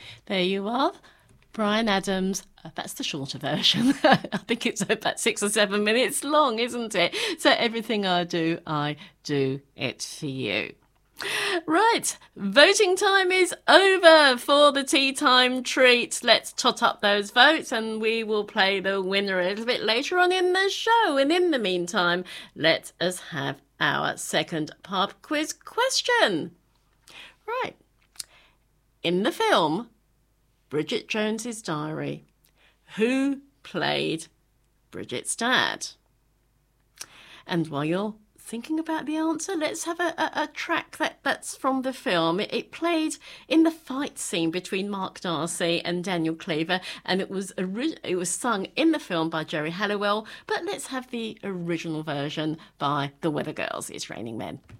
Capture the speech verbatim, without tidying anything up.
There you are. Brian Adams, uh, that's the shorter version. I think it's about six or seven minutes long, isn't it? So everything I do, I do it for you. Right, voting time is over for the tea time treat. Let's tot up those votes and we will play the winner a little bit later on in the show. And in the meantime, let us have our second pub quiz question. Right, in the film Bridget Jones's Diary, who played Bridget's dad? And while you're thinking about the answer, let's have a, a, a track that, that's from the film. It, it played in the fight scene between Mark Darcy and Daniel Cleaver, and it was ori- it was sung in the film by Jerry Halliwell, but let's have the original version by the Weather Girls, It's Raining Men.